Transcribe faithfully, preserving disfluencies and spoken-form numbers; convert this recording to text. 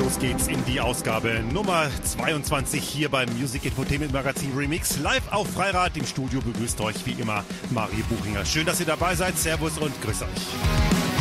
los geht's in die Ausgabe Nummer zweiundzwanzig hier beim Music Infotainment Magazin Remix. Live auf Freirad. Im Studio begrüßt euch wie immer Mario Buchinger. Schön, dass ihr dabei seid. Servus und grüß euch.